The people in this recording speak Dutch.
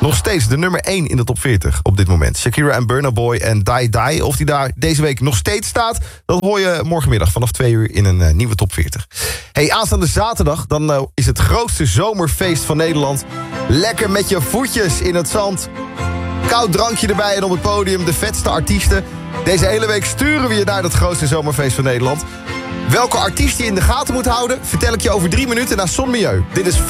Nog steeds de nummer 1 in de top 40 op dit moment. Shakira en Burna Boy en Die Die. Of die daar deze week nog steeds staat, dat hoor je morgenmiddag vanaf 2 uur in een nieuwe top 40. Hey, aanstaande zaterdag, dan is het grootste zomerfeest van Nederland. Lekker met je voetjes in het zand. Koud drankje erbij en op het podium de vetste artiesten. Deze hele week sturen we je naar dat grootste zomerfeest van Nederland. Welke artiest je in de gaten moet houden, vertel ik je over 3 minuten na Son Milieu. Dit is